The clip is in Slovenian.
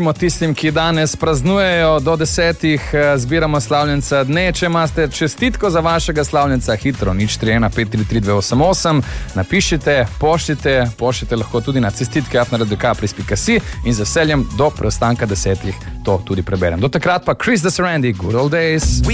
čestitimo tistim, ki danes praznujejo do 10. Zbiramo slavljenca dne. Če imate čestitko za vašega slavljenca, hitro 041-533-288. Napišite, pošljite lahko tudi na cestitke@radiokapris.si in z veseljem do preostanka 10. to tudi preberem. Do takrat pa Chris the Serenity, Good Old Days.